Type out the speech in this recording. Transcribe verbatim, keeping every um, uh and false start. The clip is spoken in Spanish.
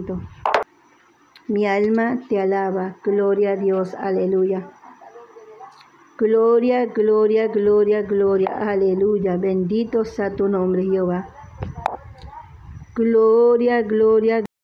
Santo. Mi alma te alaba, gloria a Dios, aleluya. Gloria, gloria, gloria, gloria, aleluya. Bendito sea tu nombre, Jehová. Gloria, gloria.